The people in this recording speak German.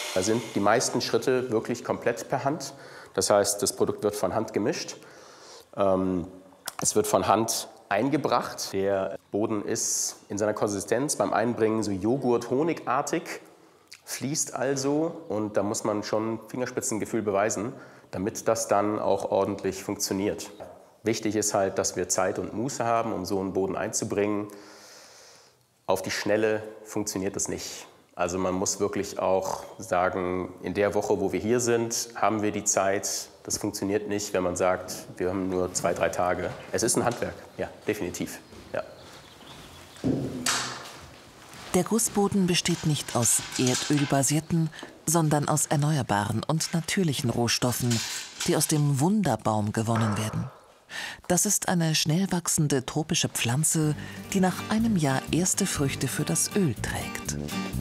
Da sind die meisten Schritte wirklich komplett per Hand. Das heißt, das Produkt wird von Hand gemischt. Es wird von Hand eingebracht. Der Boden ist in seiner Konsistenz beim Einbringen so Joghurt-Honigartig, fließt also. Und da muss man schon Fingerspitzengefühl beweisen, damit das dann auch ordentlich funktioniert. Wichtig ist halt, dass wir Zeit und Muße haben, um so einen Boden einzubringen. Auf die Schnelle funktioniert das nicht. Also man muss wirklich auch sagen, in der Woche, wo wir hier sind, haben wir die Zeit. Das funktioniert nicht, wenn man sagt, wir haben nur 2, 3 Tage. Es ist ein Handwerk, ja, definitiv. Ja. Der Gussboden besteht nicht aus erdölbasierten, sondern aus erneuerbaren und natürlichen Rohstoffen, die aus dem Wunderbaum gewonnen werden. Das ist eine schnell wachsende tropische Pflanze, die nach einem Jahr erste Früchte für das Öl trägt.